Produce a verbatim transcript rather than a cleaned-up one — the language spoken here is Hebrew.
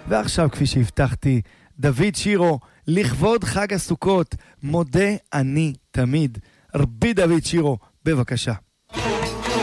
ועכשיו, כפי שהבטחתי, דוד שירו, לכבוד חג הסוכות, מודה אני תמיד. רבי דוד שירו, בבקשה.